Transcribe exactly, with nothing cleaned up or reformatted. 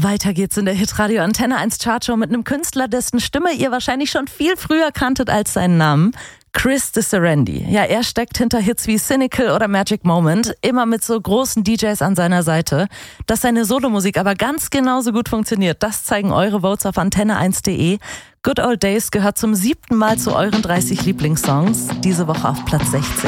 Weiter geht's in der Hitradio Antenne eins Chartshow mit einem Künstler, dessen Stimme ihr wahrscheinlich schon viel früher kanntet als seinen Namen. Chris Disserendi. Ja, er steckt hinter Hits wie Cynical oder Magic Moment, immer mit so großen D Js an seiner Seite. Dass seine Solomusik aber ganz genauso gut funktioniert, das zeigen eure Votes auf antenne eins punkt de. Good Old Days gehört zum siebten Mal zu euren dreißig Lieblingssongs. Diese Woche auf Platz sechzehn.